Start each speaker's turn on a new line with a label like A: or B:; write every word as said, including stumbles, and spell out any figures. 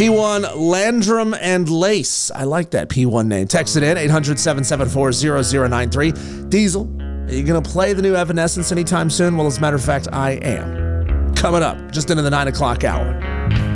A: P one, Landrum and Lace. I like that P one name. Text it in, eight hundred, seven seven four, zero zero nine three. Diesel, are you going to play the new Evanescence anytime soon? Well, as a matter of fact, I am. Coming up, just into the nine o'clock hour.